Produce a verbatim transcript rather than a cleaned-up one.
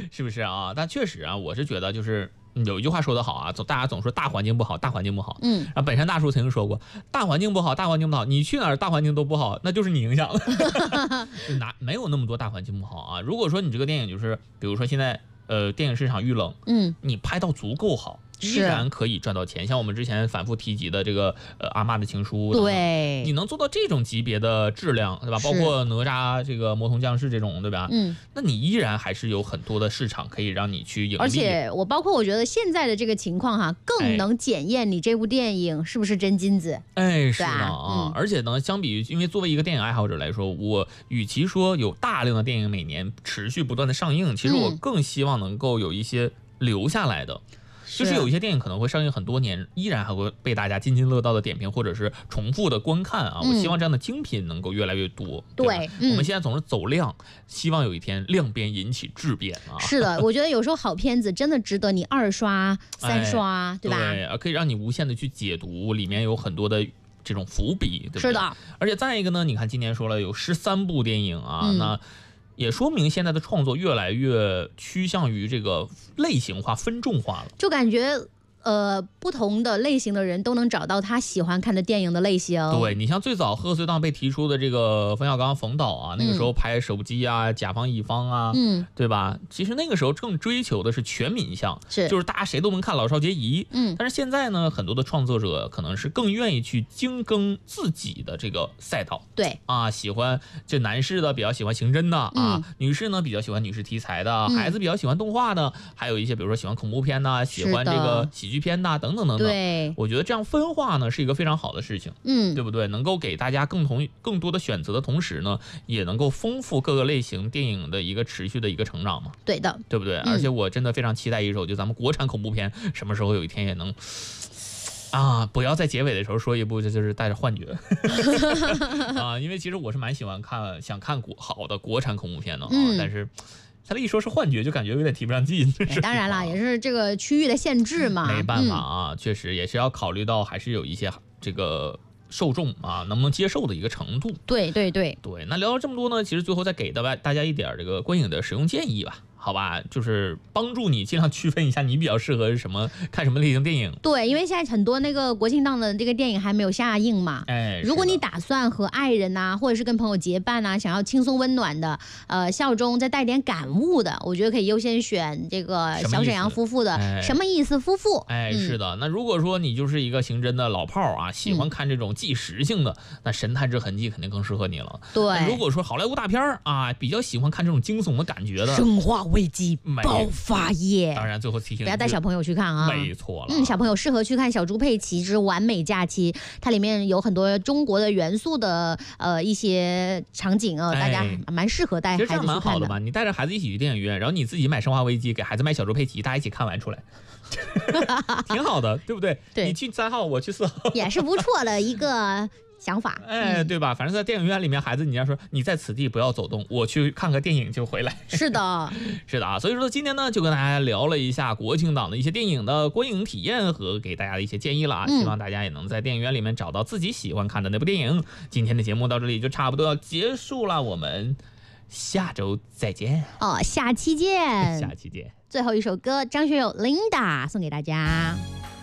是不是啊？但确实啊，我是觉得就是有一句话说得好啊，总大家总说大环境不好，大环境不好。 嗯， 然后本山大叔曾经说过，大环境不好，大环境不好，你去哪儿大环境都不好，那就是你影响了。就拿没有那么多大环境不好啊。如果说你这个电影就是，比如说现在呃电影市场遇冷， 嗯， 你拍到足够好。依然可以赚到钱，像我们之前反复提及的这个呃阿嬷的情书， 对， 你能做到这种级别的质量，对吧？包括哪吒这个魔童降世这种，对吧？ 嗯， 那你依然还是有很多的市场可以让你去盈利。 而且我包括我觉得现在的这个情况哈，更能检验你这部电影是不是真金子。 哎，是的啊， 嗯、 而且呢，相比于，因为作为一个电影爱好者来说，我与其说有大量的电影每年持续不断的上映，其实我更希望能够有一些留下来的。就是有一些电影可能会上映很多年，依然还会被大家津津乐道的点评，或者是重复的观看啊。我希望这样的精品能够越来越多。 对， 嗯、我们现在总是走量，希望有一天量变引起质变啊。 是的，我觉得有时候好片子真的值得你二刷、三刷， 哎、 对吧？ 对，可以让你无限的去解读，里面有很多的这种伏笔，对不对？ 是的。 而且再一个呢，你看今年说了有十三部电影啊， 嗯、 那。也说明现在的创作越来越趋向于这个类型化、分众化了， 就感觉。呃，不同的类型的人都能找到他喜欢看的电影的类型。 对，你像最早贺岁档被提出的这个冯小刚、冯导啊，那个时候拍手机啊、甲方乙方啊， 嗯， 对吧？其实那个时候更追求的是全民向， 是就是大家谁都能看，老少皆宜。 嗯， 但是现在呢，很多的创作者可能是更愿意去精耕自己的这个赛道。 对啊，喜欢这男士的比较喜欢刑侦的啊， 嗯、 女士呢比较喜欢女士题材的， 嗯、 孩子比较喜欢动画的，还有一些比如说喜欢恐怖片呐，喜欢这个喜剧片呐，等等等等。 对， 我觉得这样分化呢是一个非常好的事情， 嗯， 对不对？能够给大家更同更多的选择的同时呢，也能够丰富各个类型电影的一个持续的一个成长嘛。 对的， 对不对？ 嗯、 而且我真的非常期待一首，就咱们国产恐怖片什么时候有一天也能。啊，不要在结尾的时候说一部，这就是带着幻觉啊！因为其实我是蛮喜欢看，想看国好的国产恐怖片的啊， 嗯、 但是他这一说是幻觉，就感觉有点提不上劲。 哎、当然了，也是这个区域的限制嘛， 没办法啊，嗯、确实也是要考虑到，还是有一些这个受众啊能不能接受的一个程度。 对对对对，那聊了这么多呢，其实最后再给大大家一点这个观影的使用建议吧。好吧，就是帮助你尽量区分一下你比较适合什么看什么类型电影。 对，因为现在很多那个国庆档的这个电影还没有下映嘛。 哎， 如果你打算和爱人呐、啊，或者是跟朋友结伴呐、啊，想要轻松温暖的，呃，笑中再带点感悟的，我觉得可以优先选这个小沈阳夫妇的《什么意思夫妇》。 哎，嗯、是的。那如果说你就是一个刑侦的老炮啊，喜欢看这种纪实性的，嗯、那《神探之痕迹》肯定更适合你了。 对。 如果说好莱坞大片啊，比较喜欢看这种惊悚的感觉的， 生化危机爆发夜， 当然最后提醒不要带小朋友去看啊， 没错了。 嗯，小朋友适合去看《小猪佩奇之完美假期》，它里面有很多中国的元素的呃一些场景啊、呃，大家蛮适合带孩子去看的。 其实这样蛮好的嘛，你带着孩子一起去电影院，然后你自己买《生化危机》，给孩子买《小猪佩奇》，大家一起看完出来。挺好的，对不对？ 对， 你去三号，我去四号， 也是不错的一个想法。 哎，对吧？反正在电影院里面，孩子你要说你在此地不要走动，我去看个电影就回来。 是的， 是的啊。所以说今天呢，就跟大家聊了一下国庆档的一些电影的观影体验和给大家的一些建议了啊。 嗯、 希望大家也能在电影院里面找到自己喜欢看的那部电影。今天的节目到这里就差不多要结束了，我们下周再见哦，下期见， 下期见。 最后一首歌，张学友《Linda》送给大家。